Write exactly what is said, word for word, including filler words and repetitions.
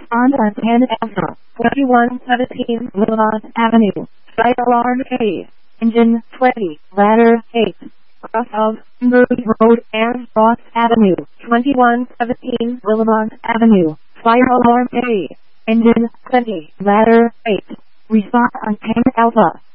Respond on ten Alpha, twenty-one seventeen Wilmot Avenue, Fire Alarm A, Engine twenty, Ladder eight, cross of Murray Road and Ross Avenue, twenty-one seventeen Wilmot Avenue, Fire Alarm A, Engine twenty, Ladder eight. Respond on ten Alpha.